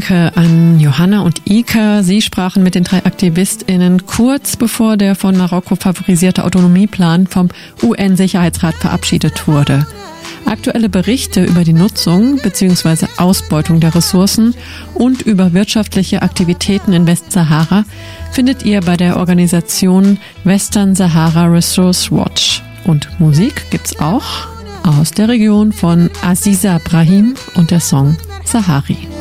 Danke an Johanna und Ika. Sie sprachen mit den 3 AktivistInnen kurz bevor der von Marokko favorisierte Autonomieplan vom UN-Sicherheitsrat verabschiedet wurde. Aktuelle Berichte über die Nutzung bzw. Ausbeutung der Ressourcen und über wirtschaftliche Aktivitäten in Westsahara findet ihr bei der Organisation Western Sahara Resource Watch. Und Musik gibt's auch aus der Region von Aziza Brahim und der Song Sahari.